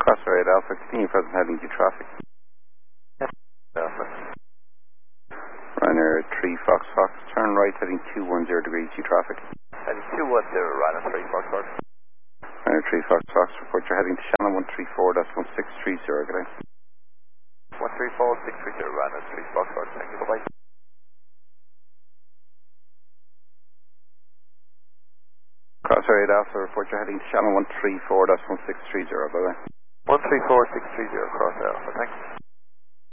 Crossway at Alpha, continue present heading to traffic. Alpha. Ryanair 3 Fox Fox, turn right heading 210 degrees to traffic. Heading 210, Ryanair 3 Fox Fox. Ryanair 3 Fox Fox, report you're heading to Shannon 134.1630, good day. 134.630, Ryanair 3 Fox Fox, thank you, bye-bye. Crossway at Alpha, report you're heading to Shannon 134.1630, bye-bye. 134.630, Cross Alpha, thanks.